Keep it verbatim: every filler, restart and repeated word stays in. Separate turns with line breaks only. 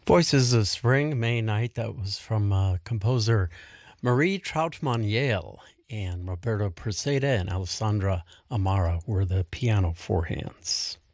Voices of Spring, May Night, that was from uh, composer Marie Troutman Yale, and Roberto Preseda and Alessandra Amara were the piano four hands.